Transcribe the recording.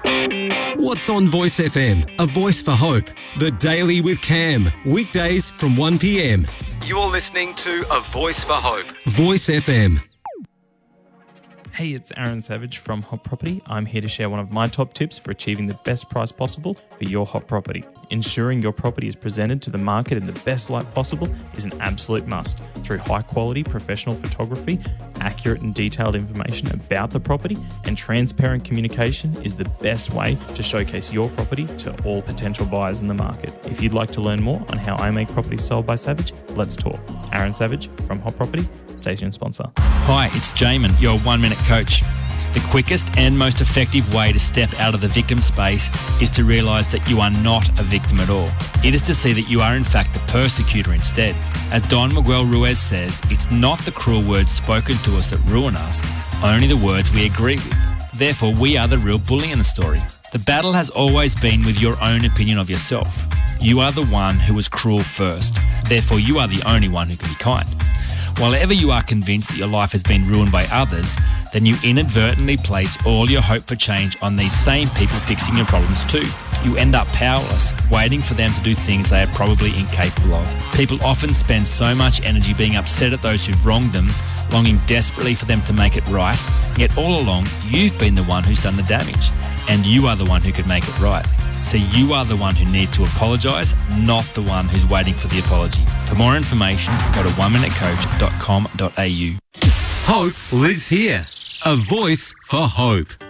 What's on Voice FM? A voice for hope. The Daily with Cam. Weekdays from 1 p.m. You're listening to A Voice for Hope. Voice FM. Hey, it's Aaron Savage from Hot Property. I'm here to share one of my top tips for achieving the best price possible for your hot property. Ensuring your property is presented to the market in the best light possible is an absolute must. Through high-quality professional photography, accurate and detailed information about the property, and transparent communication is the best way to showcase your property to all potential buyers in the market. If you'd like to learn more on how I make properties sold by Savage, let's talk. Aaron Savage from Hot Property, station sponsor. Hi, it's Jamin, your 1-minute coach. The quickest and most effective way to step out of the victim space is to realise that you are not a victim at all. It is to see that you are in fact the persecutor instead. As Don Miguel Ruiz says, it's not the cruel words spoken to us that ruin us, only the words we agree with. Therefore, we are the real bully in the story. The battle has always been with your own opinion of yourself. You are the one who was cruel first. Therefore, you are the only one who can be kind. While ever you are convinced that your life has been ruined by others, then you inadvertently place all your hope for change on these same people fixing your problems too. You end up powerless, waiting for them to do things they are probably incapable of. People often spend so much energy being upset at those who've wronged them, longing desperately for them to make it right, yet all along you've been the one who's done the damage, and you are the one who could make it right. So you are the one who needs to apologise, not the one who's waiting for the apology. For more information, go to 1minutecoach.com.au. Hope lives here. A voice for hope.